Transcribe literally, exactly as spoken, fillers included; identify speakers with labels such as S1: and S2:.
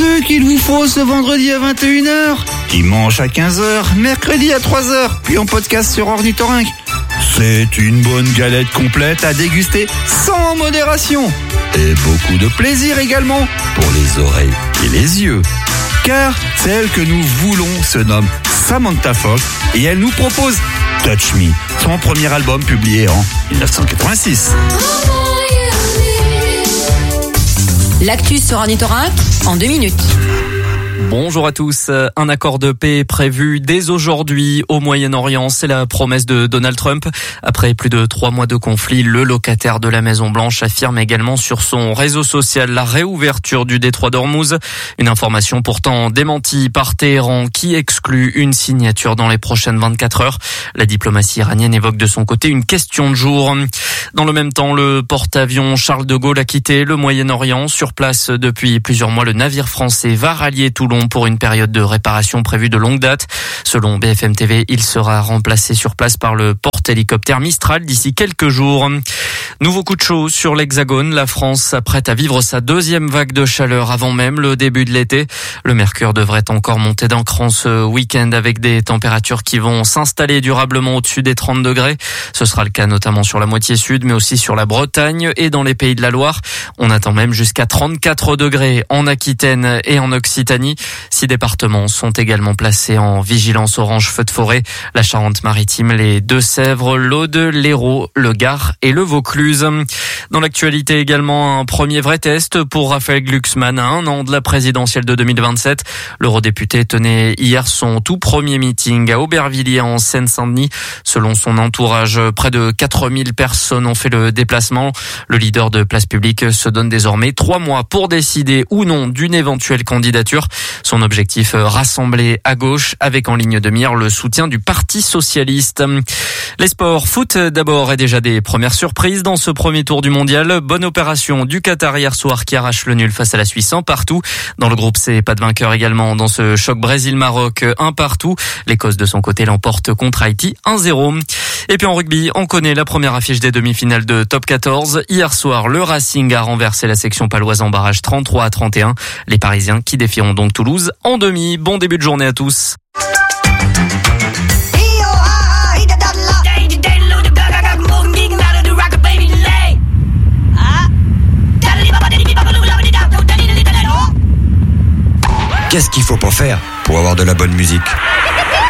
S1: Ce qu'il vous faut ce vendredi à vingt et une heures, dimanche à quinze heures, mercredi à trois heures, puis en podcast sur Ornithorynque. C'est une bonne galette complète à déguster sans modération. Et beaucoup de plaisir également pour les oreilles et les yeux. Car celle que nous voulons se nomme Samantha Fox et elle nous propose Touch Me, son premier album publié en dix-neuf cent quatre-vingt-six.
S2: L'actu sur Ornithorynque en deux minutes.
S3: Bonjour à tous. Un accord de paix est prévu dès aujourd'hui au Moyen-Orient. C'est la promesse de Donald Trump. Après plus de trois mois de conflit, le locataire de la Maison-Blanche affirme également sur son réseau social la réouverture du détroit d'Ormuz. Une information pourtant démentie par Téhéran qui exclut une signature dans les prochaines vingt-quatre heures. La diplomatie iranienne évoque de son côté une question de jour. Dans le même temps, le porte-avions Charles de Gaulle a quitté le Moyen-Orient. Sur place depuis plusieurs mois, le navire français va rallier Toulon pour une période de réparation prévue de longue date. Selon B F M T V, il sera remplacé sur place par le porte-hélicoptère Mistral d'ici quelques jours. Nouveau coup de chaud sur l'Hexagone. La France s'apprête à vivre sa deuxième vague de chaleur avant même le début de l'été. Le mercure devrait encore monter d'un cran ce week-end avec des températures qui vont s'installer durablement au-dessus des trente degrés. Ce sera le cas notamment sur la moitié sud, mais aussi sur la Bretagne et dans les Pays de la Loire. On attend même jusqu'à trente-quatre degrés en Aquitaine et en Occitanie. Six départements sont également placés en vigilance orange feu de forêt. La Charente-Maritime, les Deux-Sèvres, l'Aude, l'Hérault, le Gard et le Vaucluse. Dans l'actualité également, un premier vrai test pour Raphaël Glucksmann à un an de la présidentielle de deux mille vingt-sept. L'eurodéputé tenait hier son tout premier meeting à Aubervilliers en Seine-Saint-Denis. Selon son entourage, près de quatre mille personnes ont fait le déplacement. Le leader de Place Publique se donne désormais trois mois pour décider ou non d'une éventuelle candidature. Son objectif, rassembler à gauche avec en ligne de mire le soutien du Parti socialiste. Les sports, foot d'abord et déjà des premières surprises dans ce premier tour du mondial. Bonne opération du Qatar hier soir qui arrache le nul face à la Suisse un partout. Dans le groupe C, pas de vainqueur également dans ce choc Brésil-Maroc un partout. L'Écosse de son côté l'emporte contre Haïti un zéro. Et puis en rugby, on connaît la première affiche des demi-finales de Top quatorze. Hier soir, le Racing a renversé la section paloise en barrage trente-trois à trente et un. Les Parisiens qui défieront donc Toulouse en demi. Bon début de journée à tous.
S4: Qu'est-ce qu'il faut pour faire pour avoir de la bonne musique ?